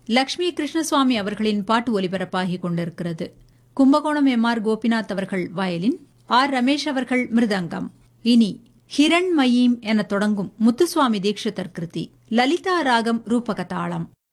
லக்ஷ்மி கிருஷ்ணசுவாமி அவர்களின் பாட்டு ஒலிபரப்பாகிக் கொண்டிருக்கிறது. கும்பகோணம் எம்.ஆர். கோபிநாத் அவர்கள் வயலின், ஆர். ரமேஷ் அவர்கள் மிருதங்கம். இனி ஹிரண்மயீம் என தொடங்கும் முத்துசுவாமி தீட்சிதர் கிருதி, லலிதா ராகம் ரூபகதாளம்.